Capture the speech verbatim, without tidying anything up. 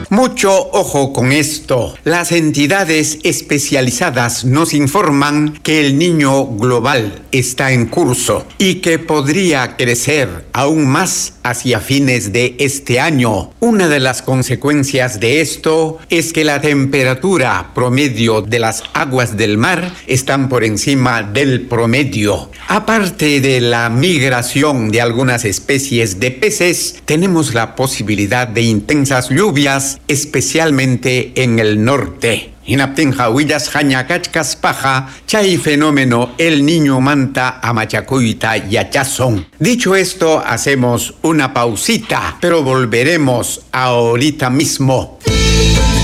Mucho ojo con esto. Las entidades especializadas nos informan que el Niño global está en curso y que podría crecer aún más hacia fines de este año. Una de las consecuencias de esto es que la temperatura promedio de las aguas del mar están por encima del promedio. Aparte de la migración de algunas especies de peces, tenemos la posibilidad de intensas lluvias, especialmente en el norte. Hinaptin hawillas hañacachcas paja, chay fenómeno el Niño manta amachacuita yachazón. Dicho esto, hacemos una pausita, pero volveremos ahorita mismo.